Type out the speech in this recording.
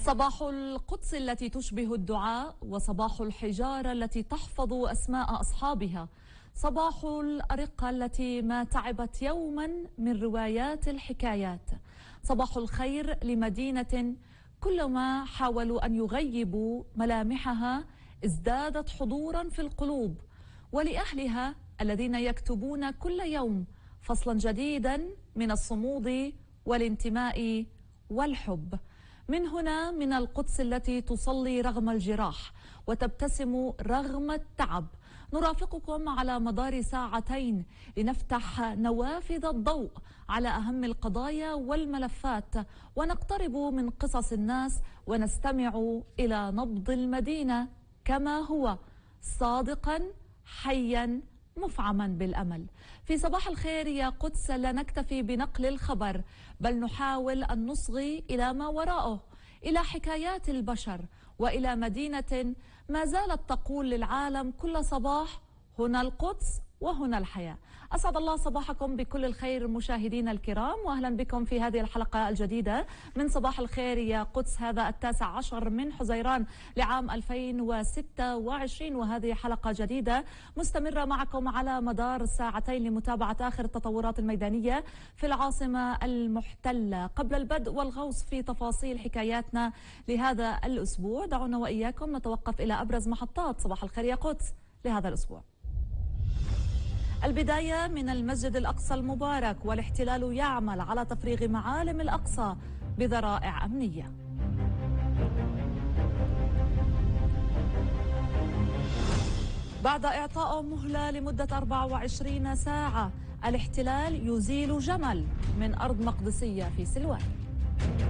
صباح القدس التي تشبه الدعاء، وصباح الحجارة التي تحفظ أسماء أصحابها، صباح الأرقة التي ما تعبت يوما من روايات الحكايات، صباح الخير لمدينة كلما حاولوا أن يغيبوا ملامحها ازدادت حضورا في القلوب، ولأهلها الذين يكتبون كل يوم فصلا جديدا من الصمود والانتماء والحب. من هنا، من القدس التي تصلي رغم الجراح وتبتسم رغم التعب، نرافقكم على مدار ساعتين لنفتح نوافذ الضوء على أهم القضايا والملفات، ونقترب من قصص الناس ونستمع إلى نبض المدينة كما هو، صادقا حيا مفعما بالأمل. في صباح الخير يا قدس لا نكتفي بنقل الخبر، بل نحاول أن نصغي إلى ما وراءه، إلى حكايات البشر، وإلى مدينة ما زالت تقول للعالم كل صباح: هنا القدس وهنا الحياة. أسعد الله صباحكم بكل الخير مشاهدينا الكرام، وأهلا بكم في هذه الحلقة الجديدة من صباح الخير يا قدس، هذا 19 من حزيران لعام 2026، وهذه حلقة جديدة مستمرة معكم على مدار ساعتين لمتابعة آخر التطورات الميدانية في العاصمة المحتلة. قبل البدء والغوص في تفاصيل حكاياتنا لهذا الأسبوع، دعونا وإياكم نتوقف إلى أبرز محطات صباح الخير يا قدس لهذا الأسبوع. البداية من المسجد الأقصى المبارك، والاحتلال يعمل على تفريغ معالم الأقصى بذرائع أمنية. بعد إعطاء مهلة لمدة 24 ساعة، الاحتلال يزيل جمل من أرض مقدسية في سلوان.